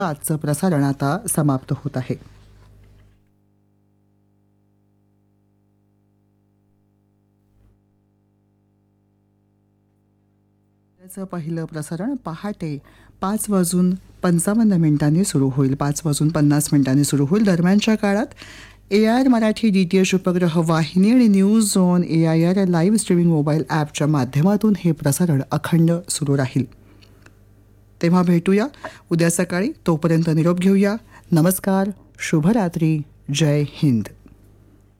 आजचं प्रसारण आता समाप्त होत आहे. त्याचं पहिलं प्रसारण पहाटे 5:55 सुरू होईल. 5:50 सुरू होईल. दरम्यानच्या काळात AIR मराठी DTH उपग्रह वाहिनी आणि news on AIR live streaming mobile ॲपच्या माध्यमातून हे प्रसारण अखंड सुरू राहील. तेव्हा भेटूया उद्या सकाळी. तोपर्यंत निरोप घेऊया. नमस्कार, शुभरात्री, जय हिंद.